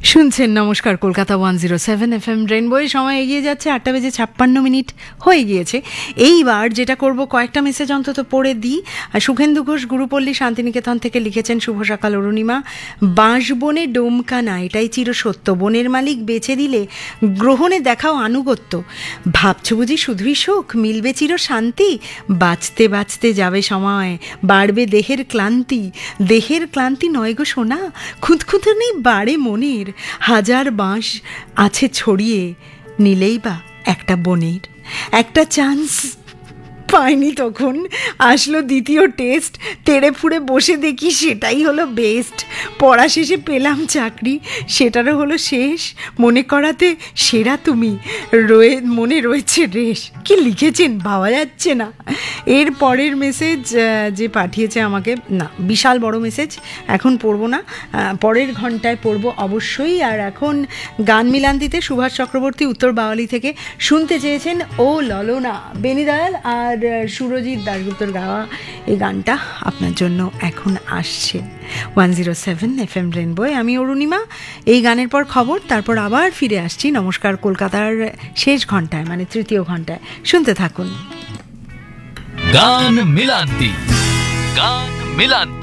শুনছেন নমস্কার কলকাতা 107 FM রেনবোয়। সময় এগিয়ে যাচ্ছে, 8:56 হয়ে গিয়েছে। এইবার যেটা করব, কয়েকটা মেসেজ অন্তত পড়ে দিই। সুখেন্দু ঘোষ গুরুপল্লী শান্তিনিকেতন থেকে লিখেছেন, শুভ সকাল অরুণিমা। বাঁশবনে ডোমকা না, এটাই চিরসত্য। বনের মালিক বেছে দিলে গ্রহণে দেখাও আনুগত্য। ভাবছো বুঝি শুধুই সুখ, মিলবে চির শান্তি? বাঁচতে বাঁচতে যাবে সময়, বাড়বে দেহের ক্লান্তি। দেহের ক্লান্তি নয় গো সোনা, খুঁতখুঁতুনি বাড়ে মনের। হাজার বাঁশ আছে ছড়িয়ে, নিলেই বা একটা বনের। একটা চান্স পাইনি, তখন আসলো দ্বিতীয় টেস্ট। তেড়ে ফুড়ে বসে দেখি সেটাই হলো বেস্ট। পড়া শেষে পেলাম চাকরি, সেটারও হলো শেষ। মনে করাতে সেরা তুমি, মনে রয়েছে রেশ। কি লিখেছেন ভাবা যাচ্ছে না। এর পরের মেসেজ যে পাঠিয়েছে আমাকে, না বিশাল বড় মেসেজ, এখন পড়বো না, পরের ঘন্টায় পড়বো অবশ্যই। আর এখন গান মিলান্তিতে সুভাষ চক্রবর্তী উত্তর বাওয়ালি থেকে শুনতে চেয়েছেন ও ললনা, বেনি দয়াল আর সুরজিৎ দাশগুপ্তর গাওয়া এই গানটা আপনার জন্য এখন আসছে 107 FM রেনবোয়। আমি অরুণিমা। এই গানের পর খবর, তারপর আবার ফিরে আসছি নমস্কার কলকাতার শেষ ঘন্টায়, মানে তৃতীয় ঘন্টায়। শুনতে থাকুন গান মিলান্তি, গান মিলান্তি।